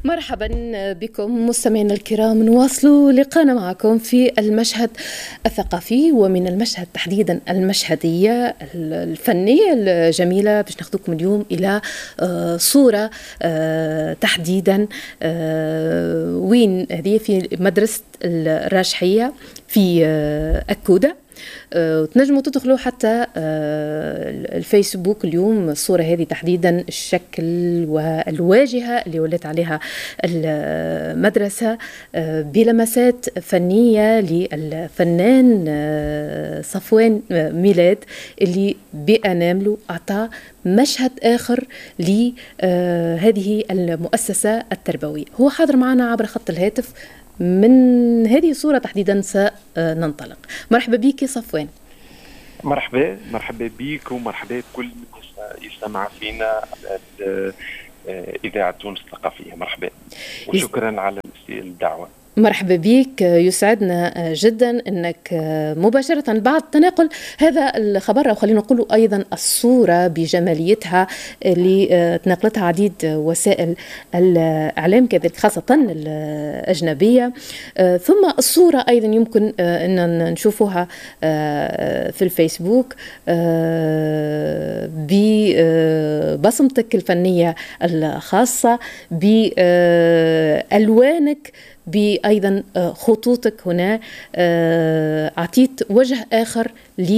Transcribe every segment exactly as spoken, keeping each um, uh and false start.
مرحبا بكم مستمعينا الكرام، نواصل لقاءنا معكم في المشهد الثقافي، ومن المشهد تحديدا المشهدية الفنية الجميلة. باش ناخذكم اليوم إلى صورة تحديدا وين هذه في مدرسة الراجحية في أكودة. وتنجموا تدخلوا حتى الفيسبوك اليوم الصورة هذه تحديدا، الشكل والواجهة اللي ولت عليها المدرسة بلمسات فنية للفنان صفوان ميلاد، اللي بأنامله أعطى مشهد آخر لهذه المؤسسة التربوية. هو حاضر معنا عبر خط الهاتف، من هذه الصورة تحديدا سننطلق. مرحبا بك صفوان. مرحبا مرحبا بك ومرحبا بكل من يستمع فينا إذاعة تونس الثقافية. مرحبا وشكرا على الدعوة. مرحبا بك، يسعدنا جدا أنك مباشرة بعد تناقل هذا الخبر، أو خلينا نقول أيضا الصورة بجماليتها اللي تناقلتها عديد وسائل الإعلام كذلك خاصة الأجنبية، ثم الصورة أيضا يمكن أن نشوفها في الفيسبوك ببصمتك الفنية الخاصة، بألوانك، بأيضا خطوطك. هنا أعطيت وجه آخر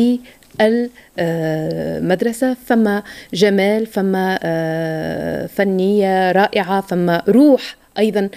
للمدرسة، فما جمال، فما فنية رائعة، فما روح أيضا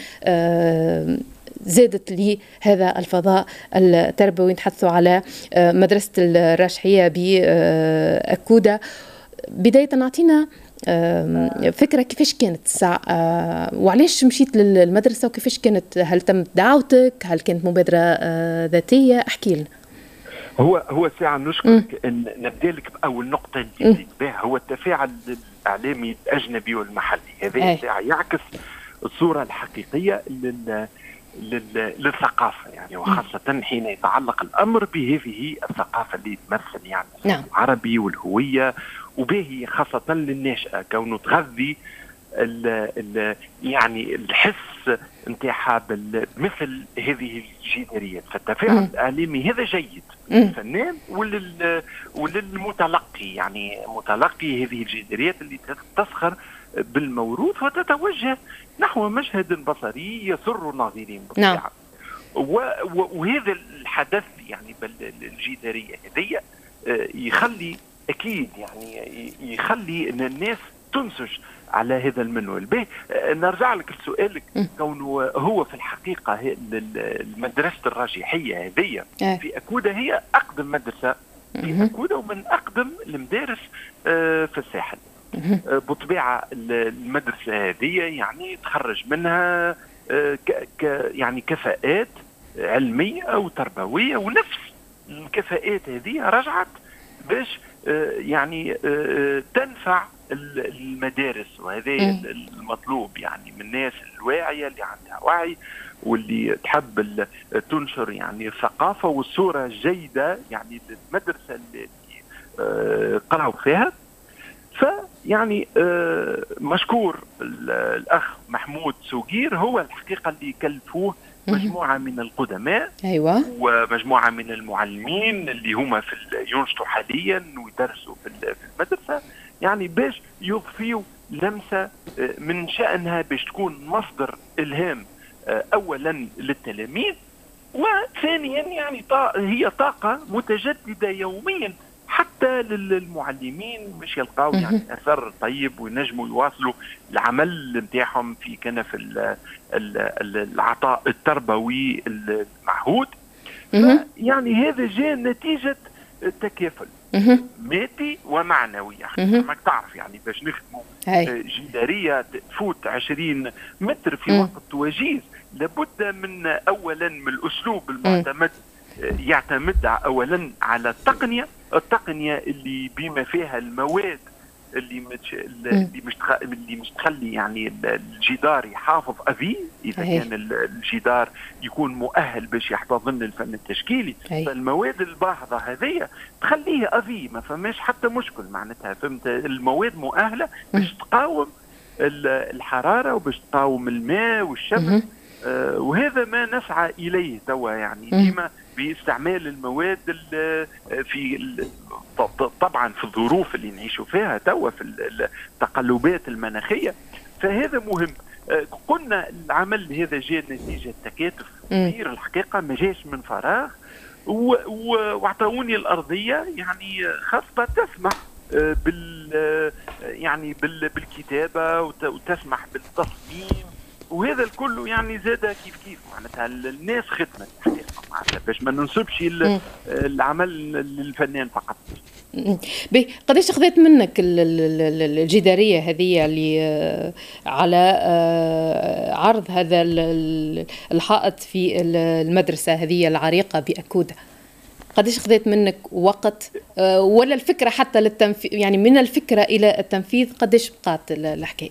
زادت لي هذا الفضاء التربوي. نتحدثوا على مدرسة الراجحية بأكودة. بداية نعطينا فكرة كيفاش كانت الساعة، وعليش مشيت للمدرسة، وكيفاش كانت؟ هل تم دعوتك؟ هل كانت مبادرة ذاتية؟ احكي لنا. هو هو ساعة نشكرك ان نبدا لك باول نقطة اللي بها هو التفاعل الاعلامي الاجنبي والمحلي. هذه الساعة يعكس الصورة الحقيقية لل للثقافة يعني، وخاصة حين يتعلق الأمر بهذه الثقافة اللي تمثل يعني نعم. العربي والهوية، وبه خاصة للناشئة كونه تغذي ال ال يعني الحس نتاعها بمثل هذه الجداريات. فالتفاعل الإعلامي هذا جيد للفنان ولل وللمتلقي، يعني متلقي هذه الجداريات اللي تسخر بالموروث وتتوجه نحو مشهد بصري يسر الناظرين بالطبع. نعم. وهذا الحدث يعني بالجدارية هذه يخلي أكيد يعني يخلي أن الناس تنسج على هذا المنوال. به نرجع لك لسؤالك، كونه هو في الحقيقة المدرسة الراجحية هذه في أكودة هي أقدم مدرسة في أكودة، ومن أقدم المدارس في الساحل. بطبيعة المدرسة هذه يعني تخرج منها ك يعني كفاءات علمية وتربوية، ونفس الكفاءات هذه رجعت باش يعني تنفع المدارس، وهذا المطلوب يعني من الناس الواعية اللي عندها وعي واللي تحب تنشر يعني الثقافة والصورة الجيدة يعني للمدرسة اللي قرأوا فيها. فيعني آه مشكور الأخ محمود سوقير، هو الحقيقة اللي كلفوه مجموعة من القدماء. أيوة. ومجموعة من المعلمين اللي هما في ينشطوا حاليا ويدرسوا في المدرسة، يعني باش يضفيوا لمسة من شأنها باش تكون مصدر إلهام آه أولا للتلاميذ، وثانيا يعني هي طاقة متجددة يوميا حتى للمعلمين باش يلقاو يعني اثر طيب وينجموا يواصلوا العمل نتاعهم في كنف العطاء التربوي المعهود. يعني هذا جاء نتيجة تكافل مادي ومعنوي. ما تعرف يعني باش نخدموا جدارية تفوت عشرين متر في وقت وجيز، لابد من اولا من الاسلوب المعتمد، يعتمد اولا على التقنية التقنية اللي بما فيها المواد اللي مش اللي مش اللي مش تخلي يعني الجدار يحافظ أفي إذا هي. كان الجدار يكون مؤهل باش يحتضن الفن التشكيلي، هي. فالمواد الباهظة هذه تخليه أفي ما فماش حتى مشكل معناتها، فهمت؟ المواد مؤهلة باش تقاوم الحراره وباش تقاوم الماء والشمس. آه وهذا ما نسعى اليه توا يعني ديما باستعمال المواد في طبعا في الظروف اللي نعيشوا فيها توا في التقلبات المناخيه، فهذا مهم. قلنا العمل هذا جاء نتيجه تكاتف كبير الحقيقه، ما جاش من فراغ، واعطوني الارضيه يعني خاصه تسمح بال يعني بالكتابه وتسمح بالتصميم، وهذا الكل يعني زاد كيف كيف معناتها الناس خدمت معناتها باش ما ننسبش العمل للفنان فقط. بي قداش خذيت منك الجداريه هذه اللي على عرض هذا الحائط في المدرسه هذه العريقه بأكودة؟ قداش خذيت منك وقت، ولا الفكره حتى للتنفيذ يعني من الفكره الى التنفيذ قداش بقات الحكايه؟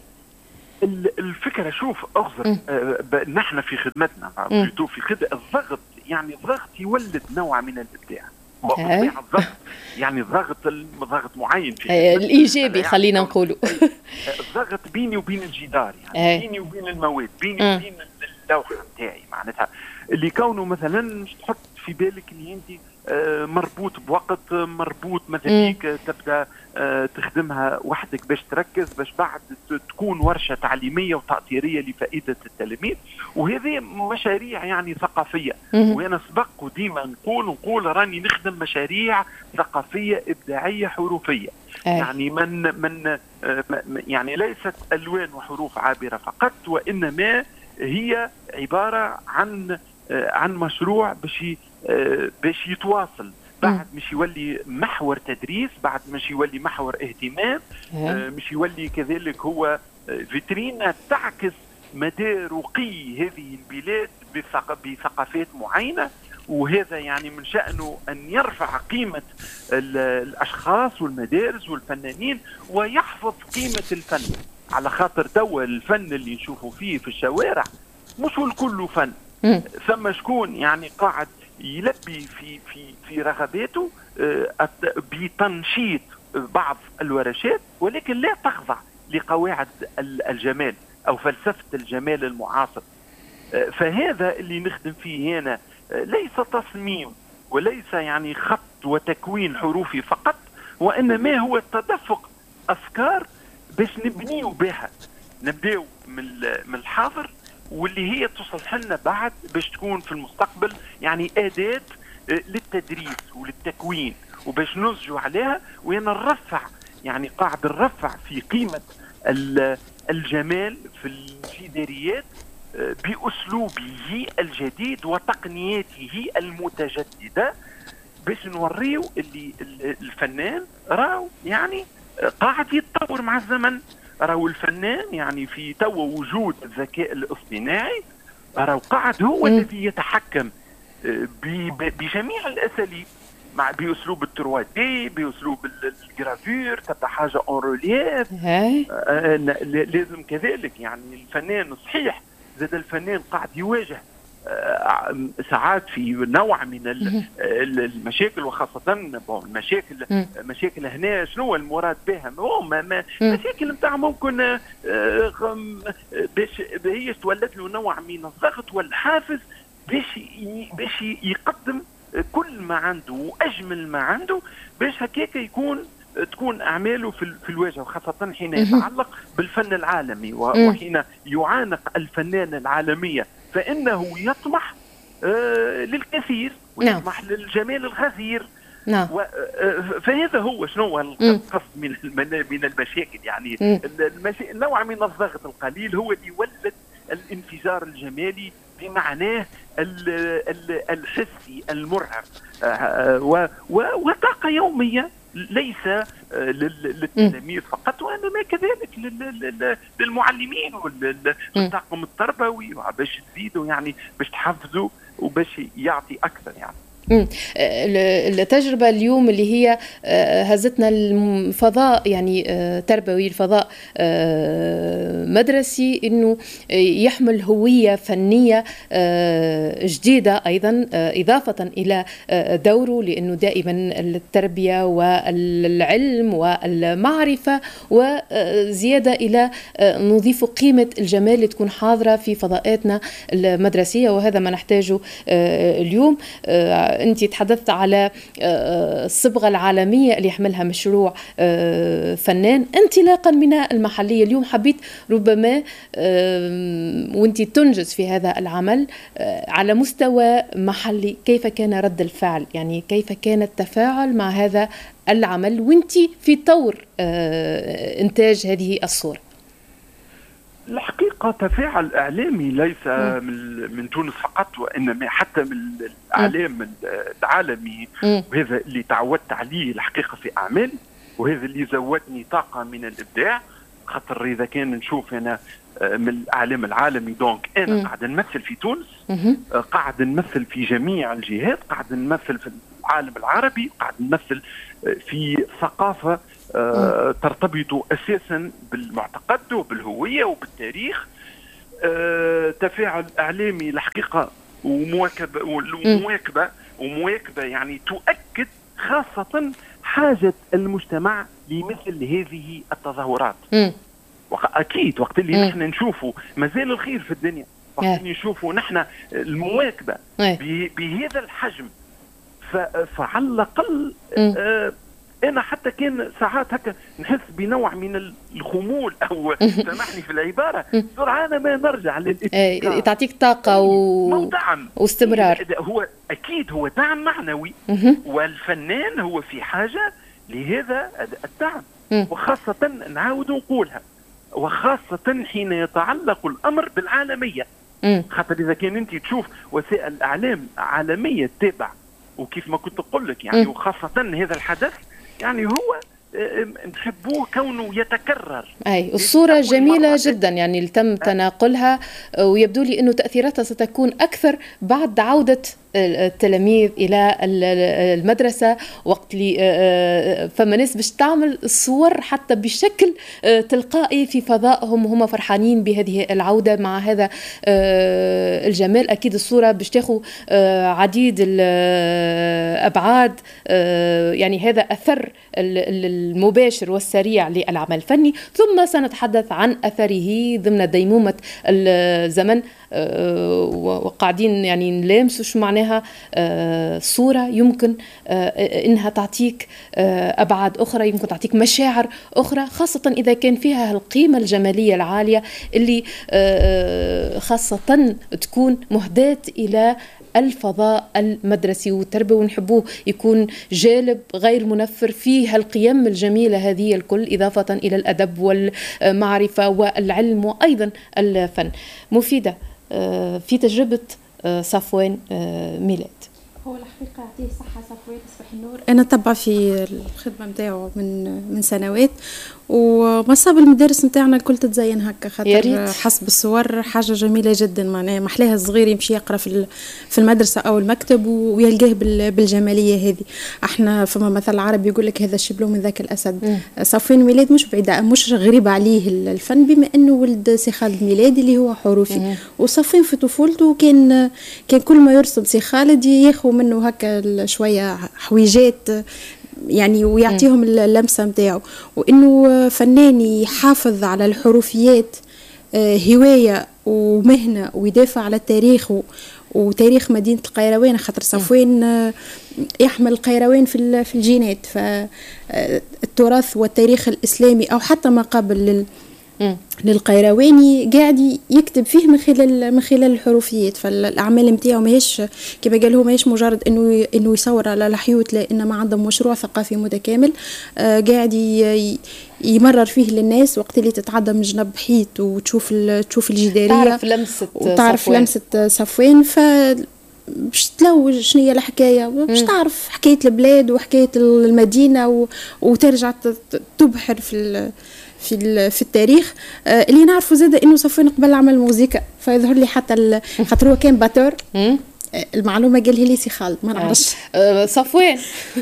الفكره شوف اغزر آه نحن في خدمتنا بلوتو في خدمه الضغط، يعني الضغط يولد نوع من الابداع. الضغط يعني الضغط ضغط معين في الايجابي يعني خلينا نقولوا الضغط بيني وبين الجدار يعني أي. بيني وبين المواد، بيني وبين اللوحه نتاعي معناتها اللي كونه مثلا مش تحط في بالك ان انت مربوط بوقت، مربوط مثليك تبدا تخدمها وحدك باش تركز باش بعد تكون ورشه تعليميه وتاطيريه لفائده التلاميذ، وهذه مشاريع يعني ثقافيه. وانا سبق وديما نقول نقول راني نخدم مشاريع ثقافيه ابداعيه حروفيه. أي. يعني من من يعني ليست الوان وحروف عابره فقط، وانما هي عباره عن عن مشروع باش باش يتواصل بعد، مش يولي محور تدريس، بعد مش يولي محور اهتمام، مش يولي كذلك هو فيترينا تعكس مدى رقي هذه البلاد بثقافات معينة. وهذا يعني من شأنه أن يرفع قيمة الأشخاص والمدارس والفنانين ويحفظ قيمة الفن، على خاطر توا الفن اللي نشوفه فيه في الشوارع مش الكل فن. ثم شكون يعني قاعد يلبي في في في رغباته بتنشيط بعض الورشات، ولكن لا تخضع لقواعد الجمال او فلسفه الجمال المعاصر. فهذا اللي نخدم فيه هنا، ليس تصميم وليس يعني خط وتكوين حروفي فقط، وانما هو تدفق افكار باش نبنيو بها، نبداو من الحاضر واللي هي تصلح لنا بعد باش تكون في المستقبل يعني أداة للتدريس وللتكوين، وباش نرجعوا عليها وانا نرفع يعني قاعد نرفع في قيمة الجمال في الجداريات بأسلوبه الجديد وتقنياته المتجددة، باش نوريو اللي الفنان راو يعني قاعد يتطور مع الزمن. راهو الفنان يعني في توا وجود الذكاء الاصطناعي راهو قاعد هو الذي يتحكم بجميع الاساليب، مع باسلوب التروا دي، باسلوب الجرافير، تبدا حاجه اون رولييف. آه لازم كذلك يعني الفنان صحيح زاد الفنان قاعد يواجه آه ساعات في نوع من المشاكل، وخاصة المشاكل مشاكل هنا شنو المراد بها؟ ما مشاكل نتاع ممكن آه باش هي تولد له نوع من الضغط والحافز باش باش يقدم كل ما عنده واجمل ما عنده، باش هكاك يكون تكون اعماله في في الواجهه، وخاصه حين يتعلق بالفن العالمي وحين يعانق الفنان العالميه، فانه يطمح آه للكثير ويطمح نعم. للجمال الغزير نعم. فهذا هو شنو القصد من من المشاكل، يعني المشا... نوع من الضغط القليل هو اللي يولد الانفجار الجمالي بمعناه الحسي المرعب، وطاقه يوميه ليس للتلاميذ فقط، وانما كذلك للمعلمين والطاقم التربوي باش تزيدوا يعني باش تحفزوا وباش يعطي اكثر يعني. التجربة اليوم اللي هي هزتنا الفضاء يعني تربوي، الفضاء مدرسي، إنه يحمل هوية فنية جديدة أيضا إضافة إلى دوره، لأنه دائما التربية والعلم والمعرفة وزيادة إلى نضيف قيمة الجمال اللي تكون حاضرة في فضاءاتنا المدرسية، وهذا ما نحتاجه اليوم. أنت تحدثت على الصبغة العالمية اللي يحملها مشروع فنان انطلاقا من المحلية. اليوم حبيت ربما وأنت تنجز في هذا العمل على مستوى محلي، كيف كان رد الفعل؟ يعني كيف كان التفاعل مع هذا العمل وأنت في طور إنتاج هذه الصورة؟ الحقيقة تفاعل إعلامي ليس من, من تونس فقط، وإنما حتى من الإعلام العالمي، وهذا اللي تعودت عليه الحقيقة في أعمال، وهذا اللي زودني طاقة من الإبداع. خاطر إذا كان نشوف أنا من الإعلام العالمي، دونك أنا قاعد نمثل في تونس، قاعد نمثل في جميع الجهات، قاعد نمثل في العالم العربي، قاعد نمثل في ثقافة أه ترتبط أساسا بالمعتقد وبالهوية وبالتاريخ. أه تفاعل إعلامي الحقيقة ومواكبة ومواكبة ومواكبة يعني تؤكد خاصة حاجة المجتمع لمثل هذه التظاهرات. أكيد وقت اللي نحن نشوفوا مازال الخير في الدنيا، وقت اللي نشوفوا نحن المواكبة بهذا الحجم، فعلى الأقل أه أنا حتى كان ساعات هكا نحس بنوع من الخمول أو سامحني في العبارة، سرعان ما نرجع للإبتكار، تعطيك طاقة و... واستمرار. هو أكيد هو دعم معنوي، والفنان هو في حاجة لهذا الدعم، وخاصة نعاود نقولها، وخاصة حين يتعلق الأمر بالعالمية. خاطر إذا كان أنت تشوف وسائل الإعلام عالمية تتابع، وكيف ما كنت أقول لك يعني، وخاصة هذا الحدث يعني هو نحبوه كونه يتكرر. أي الصورة جميلة جدا يعني اللي تم تناقلها، ويبدو لي أنه تأثيراتها ستكون أكثر بعد عودة التلاميذ إلى المدرسة، وقت لي فما ناس باش تعمل الصور حتى بشكل تلقائي في فضائهم وهم فرحانين بهذه العودة مع هذا الجمال. أكيد الصورة باش تاخذ عديد الأبعاد، يعني هذا أثر المباشر والسريع للعمل الفني، ثم سنتحدث عن أثره ضمن ديمومة الزمن، وقاعدين يعني نلامسوا شو معناها صورة يمكن إنها تعطيك أبعاد أخرى، يمكن تعطيك مشاعر أخرى، خاصة إذا كان فيها القيمة الجمالية العالية اللي خاصة تكون مهداة إلى الفضاء المدرسي والتربوي، ونحبوه يكون جالب غير منفر فيه القيم الجميلة هذه الكل، إضافة إلى الأدب والمعرفة والعلم وأيضا الفن. مفيدة في تجربة صفوان ميلاد. هو الحقيقة يعطيه صحة صفوان صباح النور، أنا تبع في الخدمة متاعه من من سنوات، ومصاب المدارس متاعنا الكل تتزين هكا، خاطر حسب الصور حاجة جميلة جدا، معناها محلاها الصغير يمشي يقرأ في في المدرسة أو المكتب ويلقاه بالجمالية هذه. احنا فما مثل عربي يقول لك هذا الشبلو من ذاك الأسد. صفوان ميلاد مش بعيدة، مش غريب عليه الفن، بما أنه ولد سي خالد ميلادي اللي هو حروفي، وصفوان في طفولته كان كان كل ما يرسم سي خالد ياخذ منه هكا شوية حويجات يعني ويعطيهم اللمسة متاعه، وإنه فنان يحافظ على الحروفيات هواية ومهنة، ويدافع على التاريخ وتاريخ مدينة القيروان، خاطر صفوان يحمل القيروان في في الجينات، فالتراث والتاريخ الإسلامي أو حتى ما قبل لل للقيرواني قاعد يكتب فيه من خلال من خلال الحروفيات. فالاعمال نتاعو ماهيش كما قال هو ماهيش مجرد انه انه يصور على الحيوت، لا انما عندهم مشروع ثقافي متكامل آه قاعد يمرر فيه للناس وقت اللي تتعدى من جنب حيط وتشوف تشوف الجداريه، تعرف لمسه وتعرف صفوان. لمسه صفوان، ف باش تلوج شنو هي الحكايه، باش تعرف حكايه البلاد وحكايه المدينه وترجع تبحر في في في التاريخ. آه اللي نعرفه زاده انه صفوان قبل عمل موسيقى، فيظهر لي حتى خاطر هو كان باتور المعلومه قالها لي سي خالد ما نعرفش. أه صفوان.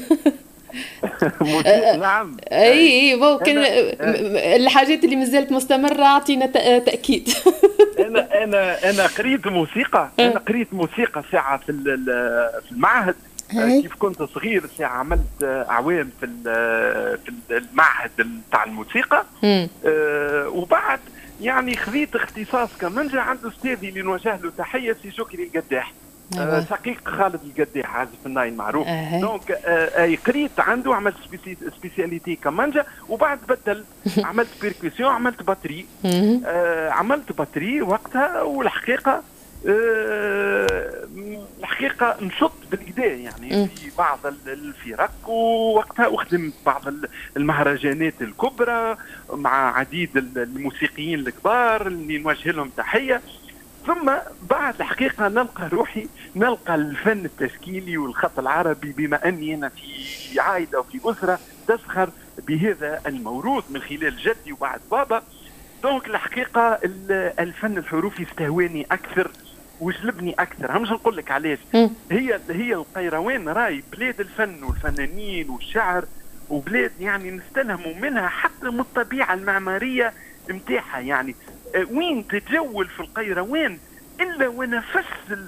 نعم اي ممكن الحاجات اللي مازالت مستمره اعطينا تاكيد. انا انا انا قريت موسيقى انا قريت موسيقى ساعه في في المعهد كيف كنت صغير ساعه عملت اعوام في في المعهد تاع الموسيقى. أه وبعد يعني خذيت اختصاص كمنجة عند استاذي اللي نوجه له تحيه سي شكري القداح. أه شقيق خالد القداح عازف الناي معروف. أه دونك أه قريت عنده عملت سبيسياليتي كمانجا وبعد بدل عملت بيركسيون عملت باتري. أه عملت باتري وقتها والحقيقه أه الحقيقه نشط بالكدا يعني في بعض الفرق ووقتها وخدمت بعض المهرجانات الكبرى مع عديد الموسيقيين الكبار اللي نوجه لهم تحيه. ثم بعد الحقيقة نلقى روحي نلقى الفن التشكيلي والخط العربي بما أني أنا في عائلة وفي أسرة تزخر بهذا الموروث من خلال جدي وبعد بابا. دونك الحقيقة الفن الحروفي استهواني أكثر وجلبني أكثر. همش نقول لك علاش هي هي القيروان راي بلاد الفن والفنانين والشعر وبلاد يعني نستلهموا منها حتى من الطبيعة المعمارية متاعها. يعني وين تتجول في القيروان إلا ونفس